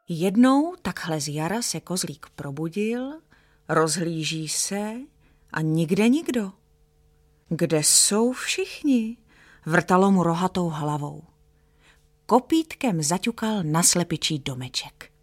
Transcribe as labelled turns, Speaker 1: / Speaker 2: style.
Speaker 1: Jednou takhle z jara se kozlík probudil, rozhlíží se a nikde nikdo. Kde jsou všichni? Vrtalo mu rohatou hlavou. Kopítkem zaťukal na slepičí domeček.